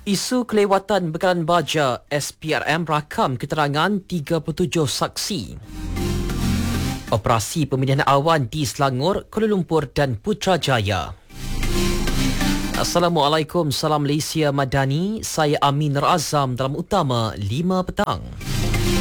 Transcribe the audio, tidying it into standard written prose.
Isu kelewatan bekalan baja SPRM rakam keterangan 37 saksi. Operasi pemilihan awan di Selangor, Kuala Lumpur dan Putrajaya. Assalamualaikum, salam Malaysia Madani. Saya Amin Razam dalam utama 5 petang.